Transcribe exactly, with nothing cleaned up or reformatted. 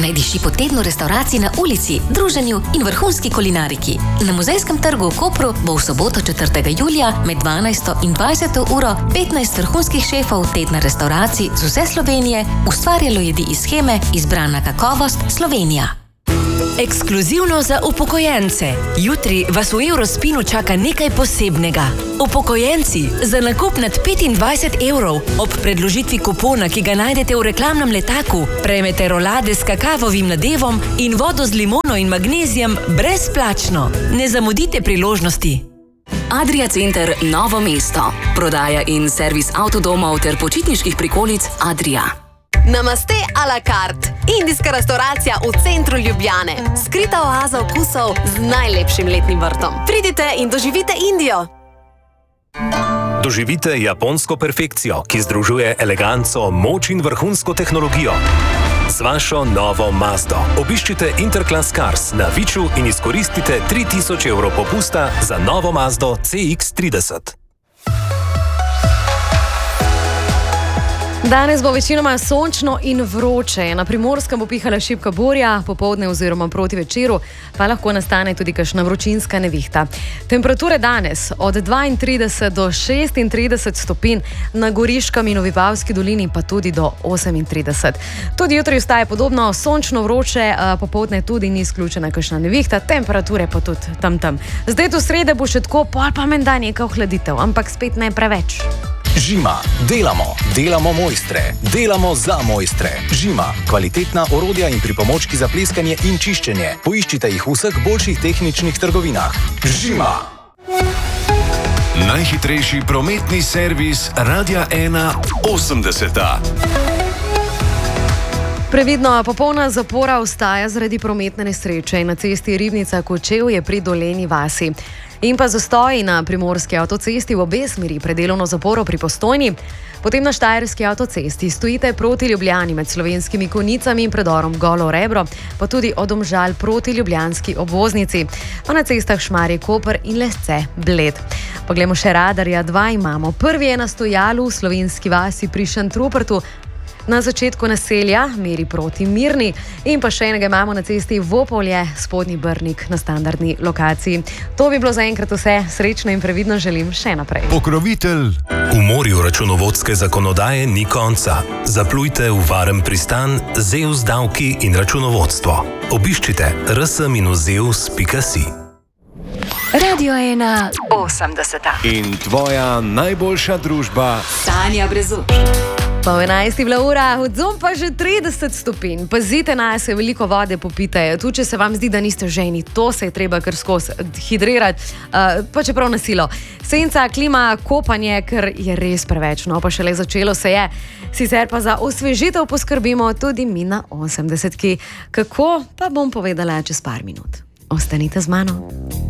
Najdiši po tednu restauracij na ulici, druženju in vrhunski kulinariki. Na Muzejskem trgu v Kopru bo v soboto četrtega julija med dvanajsto in dvajseto uro petnajst vrhunskih šefov tedna restauracij z vse Slovenije ustvarjalo jedi iz sheme Izbrana kakovost Slovenija. Ekskluzivno za upokojence. Jutri vas v Eurospinu čaka nekaj posebnega. Upokojenci, za nakup nad petindvajset evrov ob predložitvi kupona, ki ga najdete v reklamnem letaku, prejmete rolade s kakavovim nadevom in vodo z limono in magnezijem brezplačno. Ne zamudite priložnosti. Adria Center Novo mesto. Prodaja in servis avtodomov ter počitniških prikolic Adria. Namaste a la carte. Indijska restauracija v centru Ljubljane. Skrita oaza okusov z najlepšim letnim vrtom. Pridite in doživite Indijo. Doživite japonsko perfekcijo, ki združuje eleganco, moč in vrhunsko tehnologijo. Z vašo novo Mazdo. Obiščite Interclass Cars na Viču in izkoristite tri tisoč evrov popusta za novo Mazdo C X trideset. Danes bo večinoma sončno in vroče. Na Primorskem bo pihala šibka burja, popoldne oziroma proti večeru pa lahko nastane tudi kakšna vročinska nevihta. Temperature danes od dvaintrideset do šestintrideset stopinj, na Goriškem in v Vipavski dolini pa tudi do osemintrideset. Tudi jutri ostaje podobno sončno vroče, popoldne tudi ni izključena kakšna nevihta, temperature pa tudi tam tam. Zdaj do srede bo še tako, pol pa menda nekaj ohladitev, ampak spet ne preveč. Žima. Delamo. Delamo mojstre. Delamo za mojstre. Žima. Kvalitetna orodja in pripomočki za pleskanje in čiščenje. Poiščite jih v vseh boljših tehničnih trgovinah. Žima. Najhitrejši prometni servis Radia ena osemdeseta. Previdno, popolna zapora ostaja zaradi prometne nesreče na cesti Ribnica-Kočevje pri Dolenji vasi. In pa zastoji na primorski avtocesti v obe smeri pred delovno zaporo pri Postojni. Potem na štajerski avtocesti stojite proti Ljubljani med Slovenskimi Konjicami in predorom Golo Rebro, pa tudi od Domžal proti ljubljanski obvoznici, pa na cestah Šmarje-Koper in Lesce Bled. Poglejmo še radarja, dva imamo. Prvi je na stojalu v Slovenski vasi pri Šentrupertu, na začetku naselja, meri proti Mirni, in pa še enega imamo na cesti Vopolje, Spodnji Brnik na standardni lokaciji. To bi bilo zaenkrat vse, srečno in previdno želim še naprej. Pokrovitelj. V morju računovodske zakonodaje ni konca. Zaplujte v varen pristan Zeus davki in računovodstvo. Obiščite r s minus zeus pika si. Radio ena osemdeseta. In tvoja najboljša družba Tanja Brezuš. Pa v enajsti bila ura, odzum pa že trideset stopinj. Pazite nase, veliko vode popite. Tu, če se vam zdi, da niste ženi, to se je treba kar skozi hidrirati, uh, pa čeprav na silo. Senca, klima, kopanje, ker je res preveč, no pa šele začelo se je. Sicer pa za osvežitev poskrbimo tudi mi na osemdesetki. Kako, pa bom povedala čez par minut. Ostanite z mano.